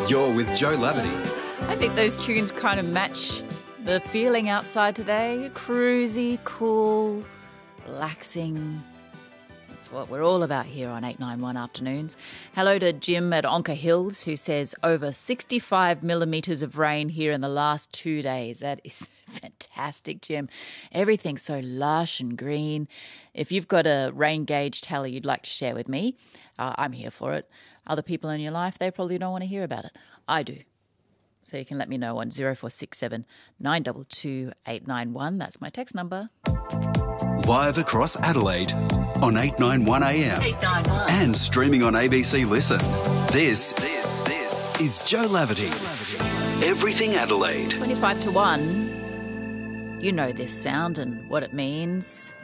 You're with Joe Lavity. I think those tunes kind of match the feeling outside today. Cruisy, cool, relaxing. That's what we're all about here on 891 Afternoons. Hello to Jim at Onka Hills, who says over 65 millimetres of rain here in the last 2 days. That is fantastic, Jim. Everything's so lush and green. If you've got a rain gauge tally you'd like to share with me, I'm here for it. Other people in your life, they probably don't want to hear about it. I do. So you can let me know on 0467 922 891. That's my text number. Live across Adelaide on 891 AM. 891. And streaming on ABC Listen. This is Joe Lavity. Everything Adelaide. 25 to 1. You know this sound and what it means.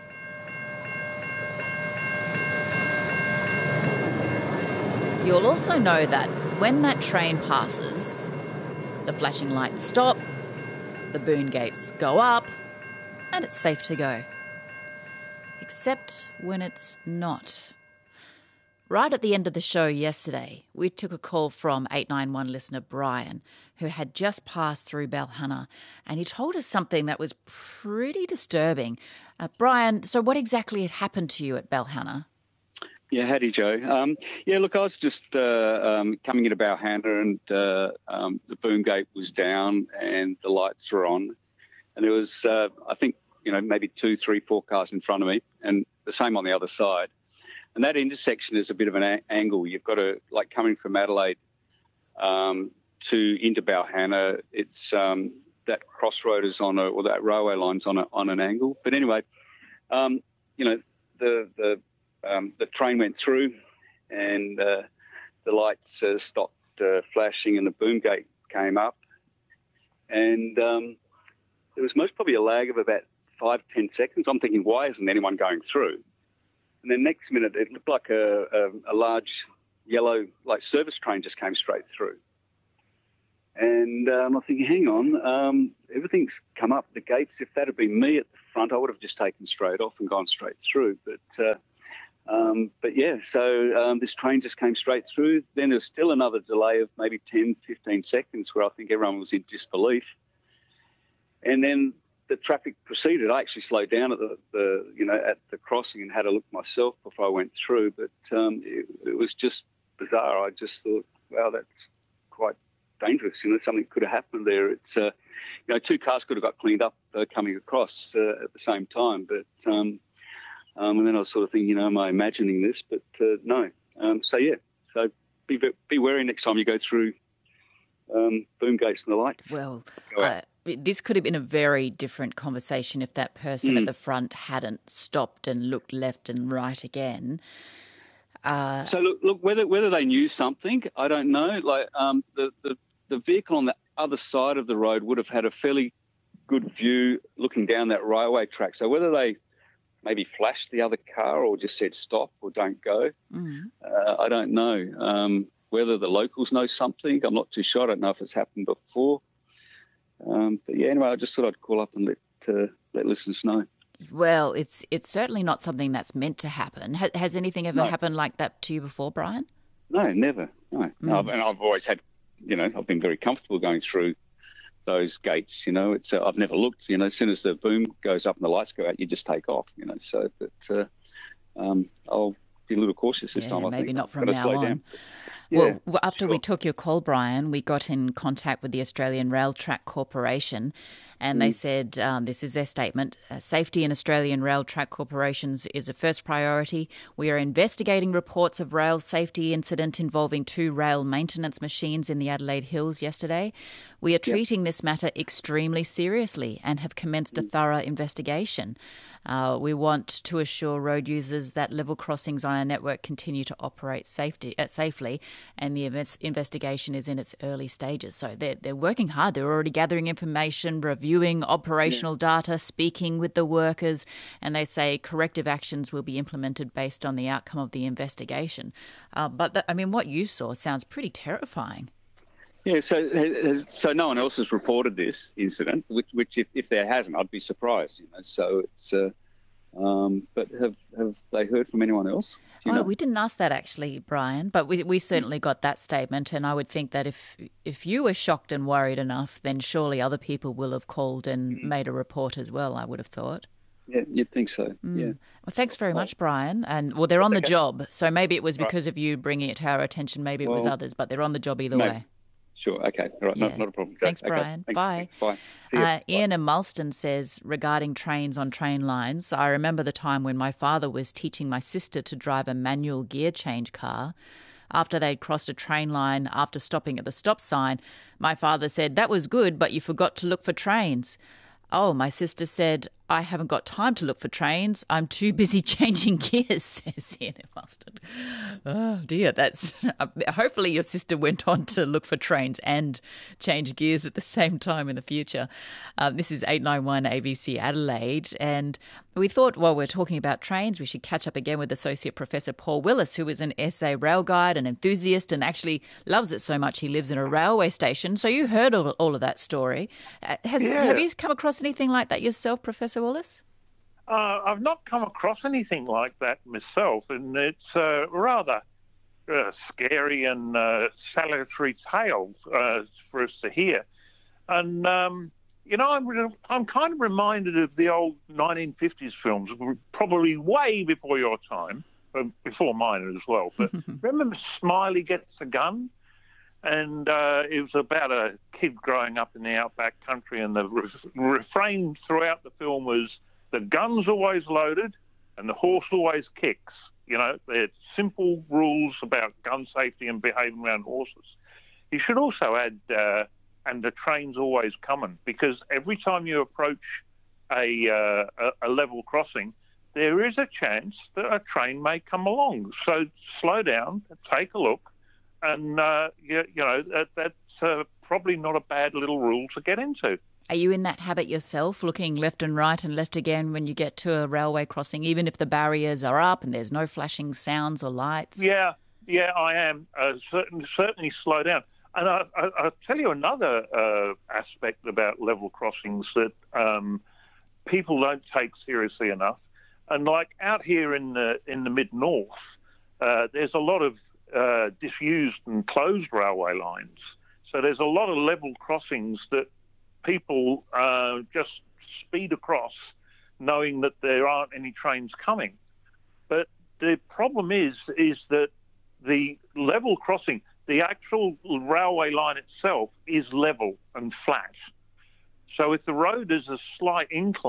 You'll also know that when that train passes, the flashing lights stop, the boom gates go up, and it's safe to go. Except when it's not. Right at the end of the show yesterday, we took a call from 891 listener Brian, who had just passed through Belhannah, and he told us something that was pretty disturbing. Brian, so what exactly had happened to you at Belhannah? Yeah, howdy, Joe. Look, I was just coming into Belhannah and the boom gate was down and the lights were on. And there was, I think, maybe 2, 3, 4 cars in front of me and the same on the other side. And that intersection is a bit of an angle. You've got to, like coming from Adelaide into Belhannah, it's that crossroad is or that railway line's on an angle. But anyway, the train went through and the lights stopped flashing and the boom gate came up. And there was most probably a lag of about 5-10 seconds. I'm thinking, why isn't anyone going through? And then next minute, it looked like a large yellow service train just came straight through. And I'm thinking, hang on, everything's come up. The gates, if that had been me at the front, I would have just taken straight off and gone straight through. But this train just came straight through. Then there's still another delay of maybe 10, 15 seconds where I think everyone was in disbelief. And then the traffic proceeded. I actually slowed down at the crossing and had a look myself before I went through. But it was just bizarre. I just thought, wow, that's quite dangerous. Something could have happened there. It's 2 cars could have got cleaned up coming across at the same time. But and then I was sort of thinking, am I imagining this? But no. So be wary next time you go through boom gates and the lights. Well, this could have been a very different conversation if that person at the front hadn't stopped and looked left and right again. So look, whether they knew something, I don't know. The vehicle on the other side of the road would have had a fairly good view looking down that railway track. So whether they maybe flashed the other car or just said stop or don't go, I don't know. Whether the locals know something, I'm not too sure. I don't know if it's happened before. Anyway, I just thought I'd call up and let listeners know. Well, it's certainly not something that's meant to happen. Has anything ever happened like that to you before, Brian? No, never. No. And I've always had, I've been very comfortable going through those gates. It's I've never looked. As soon as the boom goes up and the lights go out, you just take off. I'll be a little cautious this time. I maybe think. not from now on. Down. Well, after we took your call, Brian, we got in contact with the Australian Rail Track Corporation, and they said, this is their statement, safety in Australian rail track corporations is a first priority. We are investigating reports of rail safety incident involving 2 rail maintenance machines in the Adelaide Hills yesterday. We are treating this matter extremely seriously and have commenced a thorough investigation. We want to assure road users that level crossings on our network continue to operate safely, and the investigation is in its early stages. So they're working hard. They're already gathering information, reviewing operational data, speaking with the workers, and they say corrective actions will be implemented based on the outcome of the investigation. What you saw sounds pretty terrifying. Yeah, so no one else has reported this incident, which if there hasn't, I'd be surprised. So it's But have they heard from anyone else? Do you know? We didn't ask that actually, Brian, but we certainly got that statement, and I would think that if you were shocked and worried enough, then surely other people will have called and made a report as well, I would have thought. Yeah, you'd think so, yeah. Well, thanks very much, Brian. And, well, they're on the job, so maybe it was because of you bringing it to our attention, maybe it was others, but they're on the job either way. Sure, okay, all right, not a problem. Thanks, Brian. Okay, bye. Bye. See ya. Ian in Mulston says, regarding trains on train lines, I remember the time when my father was teaching my sister to drive a manual gear change car. After they'd crossed a train line after stopping at the stop sign, my father said, "That was good, but you forgot to look for trains." Oh, my sister said, "I haven't got time to look for trains. I'm too busy changing gears," says Ian in Mulston. Oh, dear. That's hopefully your sister went on to look for trains and change gears at the same time in the future. This is 891 ABC Adelaide. And we thought, while we're talking about trains, we should catch up again with Associate Professor Paul Willis, who is an SA rail guide, an enthusiast, and actually loves it so much he lives in a railway station. So you heard all of that story. Have you come across anything like that yourself, Professor Willis? I've not come across anything like that myself, and it's rather scary and salutary tale for us to hear. And I'm kind of reminded of the old 1950s films, probably way before your time, before mine as well. But remember Smiley Gets a Gun? And it was about a kid growing up in the outback country, and the refrain throughout the film was, "The gun's always loaded and the horse always kicks." You know, they're simple rules about gun safety and behaving around horses. You should also add, and the train's always coming, because every time you approach a level crossing, there is a chance that a train may come along. So slow down, take a look. And, that's probably not a bad little rule to get into. Are you in that habit yourself, looking left and right and left again when you get to a railway crossing, even if the barriers are up and there's no flashing sounds or lights? Yeah, I am. Certainly slow down. And I'll tell you another aspect about level crossings that people don't take seriously enough. And like out here in the mid-north, there's a lot of disused and closed railway lines. So there's a lot of level crossings that people just speed across knowing that there aren't any trains coming. But the problem is that the level crossing, the actual railway line itself is level and flat. So if the road is a slight incline,